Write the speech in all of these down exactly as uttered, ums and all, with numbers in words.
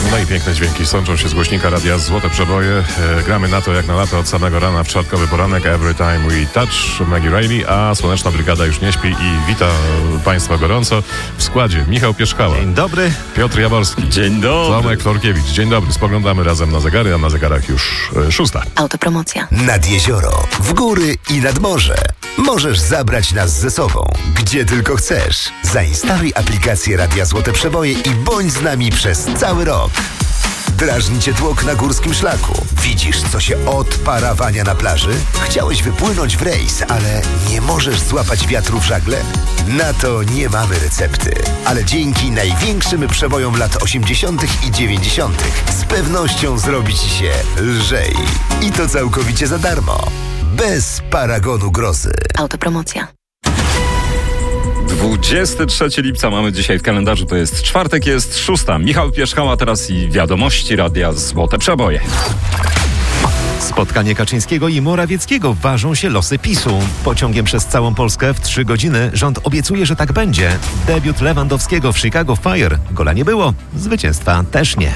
No i piękne dźwięki sączą się z głośnika radia Złote Przeboje. E, gramy na to jak na lato od samego rana w czwartkowy poranek Every Time We Touch, Maggie Reilly, a Słoneczna Brygada już nie śpi i wita Państwa gorąco. W składzie Michał Pierzchała. Dzień dobry. Piotr Jaworski. Dzień dobry. Tomek Florkiewicz. Dzień dobry. Spoglądamy razem na zegary, a na zegarach już e, szósta. Autopromocja. Nad jezioro, w góry i nad morze. Możesz zabrać nas ze sobą, gdzie tylko chcesz. Zainstaluj aplikację Radia Złote Przeboje i bądź z nami przez cały rok. Drażni cię tłok na górskim szlaku. Widzisz, co się odparawania na plaży? Chciałeś wypłynąć w rejs, ale nie możesz złapać wiatru w żagle? Na to nie mamy recepty. Ale dzięki największym przebojom lat osiemdziesiątych i dziewięćdziesiątych z pewnością zrobi ci się lżej. I to całkowicie za darmo. Bez paragonu grozy. Autopromocja. dwudziestego trzeciego lipca mamy dzisiaj w kalendarzu, to jest czwartek, jest szósta. Michał Pierzchała teraz i wiadomości Radia Złote Przeboje. Spotkanie Kaczyńskiego i Morawieckiego, ważą się losy PiSu. Pociągiem przez całą Polskę w trzy godziny. Rząd obiecuje, że tak będzie. Debiut Lewandowskiego w Chicago Fire. Gola nie było, zwycięstwa też nie.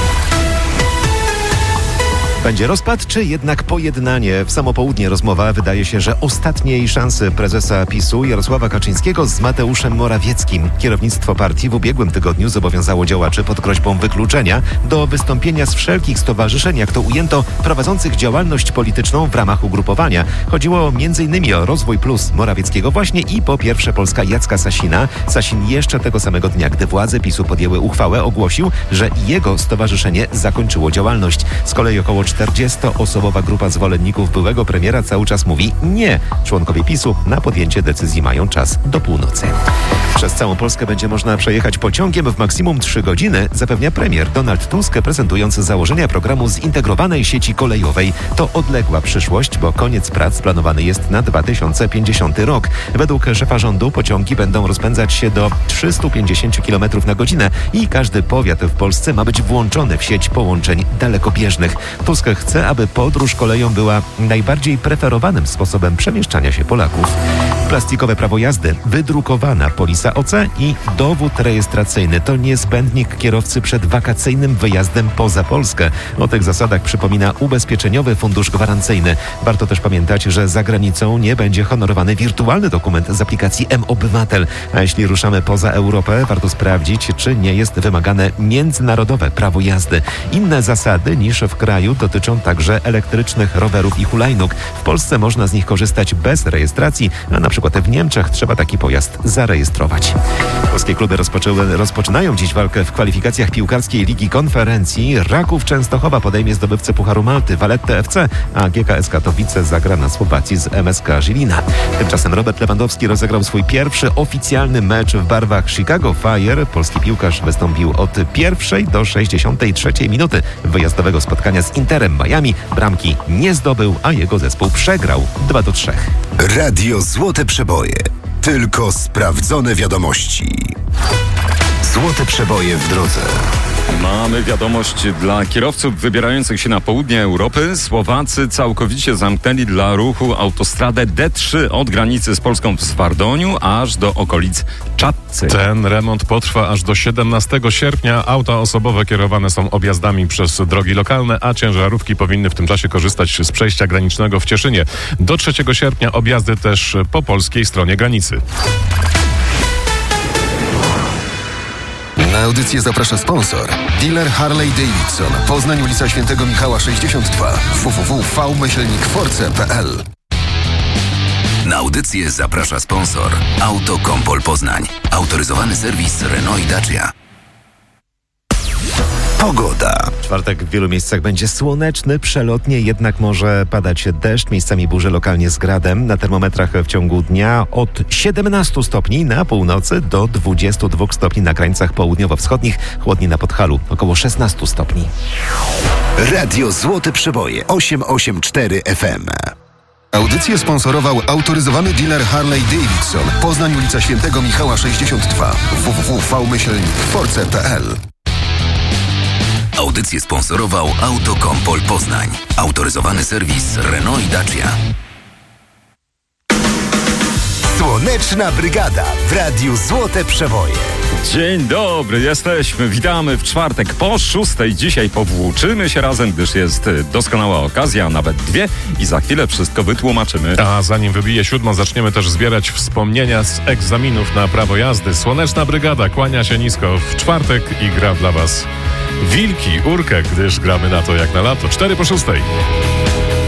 Będzie rozpad, czy jednak pojednanie? W samo południe rozmowa, wydaje się, że ostatniej szansy prezesa PiSu Jarosława Kaczyńskiego z Mateuszem Morawieckim. Kierownictwo partii w ubiegłym tygodniu zobowiązało działaczy pod groźbą wykluczenia do wystąpienia z wszelkich stowarzyszeń, jak to ujęto, prowadzących działalność polityczną w ramach ugrupowania. Chodziło między innymi o Rozwój Plus Morawieckiego właśnie i po pierwsze Polska Jacka Sasina. Sasin jeszcze tego samego dnia, gdy władze PiSu podjęły uchwałę, ogłosił, że jego stowarzyszenie zakończyło działalność. Z kolei około czterdziestoosobowa grupa zwolenników byłego premiera cały czas mówi nie. Członkowie PiSu na podjęcie decyzji mają czas do północy. Przez całą Polskę będzie można przejechać pociągiem w maksimum trzy godziny, zapewnia premier Donald Tusk, prezentując założenia programu zintegrowanej sieci kolejowej. To odległa przyszłość, bo koniec prac planowany jest na dwa tysiące pięćdziesiąty rok. Według szefa rządu pociągi będą rozpędzać się do trzysta pięćdziesiąt kilometrów na godzinę i każdy powiat w Polsce ma być włączony w sieć połączeń dalekobieżnych. Tusk chce, aby podróż koleją była najbardziej preferowanym sposobem przemieszczania się Polaków. Plastikowe prawo jazdy, wydrukowana polisa O C i dowód rejestracyjny to niezbędnik kierowcy przed wakacyjnym wyjazdem poza Polskę. O tych zasadach przypomina Ubezpieczeniowy Fundusz Gwarancyjny. Warto też pamiętać, że za granicą nie będzie honorowany wirtualny dokument z aplikacji M-Obywatel. A jeśli ruszamy poza Europę, warto sprawdzić, czy nie jest wymagane międzynarodowe prawo jazdy. Inne zasady niż w kraju dotyczą także elektrycznych rowerów i hulajnóg. W Polsce można z nich korzystać bez rejestracji, a na przykład w Niemczech trzeba taki pojazd zarejestrować. Polskie kluby rozpoczęły, rozpoczynają dziś walkę w kwalifikacjach piłkarskiej Ligi Konferencji. Raków Częstochowa podejmie zdobywcę Pucharu Malty Valletta F C, a G K S Katowice zagra na Słowacji z M S K Żilina. Tymczasem Robert Lewandowski rozegrał swój pierwszy oficjalny mecz w barwach Chicago Fire. Polski piłkarz wystąpił od pierwszej do sześćdziesiątej trzeciej minuty wyjazdowego spotkania z Interem Miami. Bramki nie zdobył, a jego zespół przegrał dwa do trzech. Radio Złote Przeboje. Tylko sprawdzone wiadomości. Złote Przeboje w drodze. Mamy wiadomość dla kierowców wybierających się na południe Europy. Słowacy całkowicie zamknęli dla ruchu autostradę D trzy od granicy z Polską w Swardoniu aż do okolic Czadcy. Ten remont potrwa aż do siedemnastego sierpnia. Auta osobowe kierowane są objazdami przez drogi lokalne, a ciężarówki powinny w tym czasie korzystać z przejścia granicznego w Cieszynie. Do trzeciego sierpnia objazdy też po polskiej stronie granicy. Na audycję zaprasza sponsor. Dealer Harley Davidson. Poznań, ulica Świętego Michała sześćdziesiąt dwa. w w w kropka v myślnik force kropka p l. Na audycję zaprasza sponsor. Autokompol Poznań. Autoryzowany serwis Renault i Dacia. Pogoda. Czwartek w wielu miejscach będzie słoneczny, przelotnie, jednak może padać deszcz, miejscami burze lokalnie z gradem. Na termometrach w ciągu dnia od siedemnastu stopni na północy do dwudziestu dwóch stopni na krańcach południowo-wschodnich, chłodniej na Podhalu, około szesnastu stopni. Radio Złote Przeboje osiem osiem cztery F M. Audycję sponsorował autoryzowany dealer Harley Davidson. Poznań, ulica Świętego Michała sześćdziesiąt dwa. w w w kropka v myślnik force kropka p l. Audycję sponsorował Autokompol Poznań. Autoryzowany serwis Renault i Dacia. Słoneczna Brygada w Radiu Złote Przeboje. Dzień dobry, jesteśmy, witamy w czwartek po szóstej. Dzisiaj powłóczymy się razem, gdyż jest doskonała okazja, a nawet dwie i za chwilę wszystko wytłumaczymy. A zanim wybije siódmą, zaczniemy też zbierać wspomnienia z egzaminów na prawo jazdy. Słoneczna Brygada kłania się nisko w czwartek i gra dla Was Wilki, Urkę, gdyż gramy na to jak na lato. Cztery po szóstej.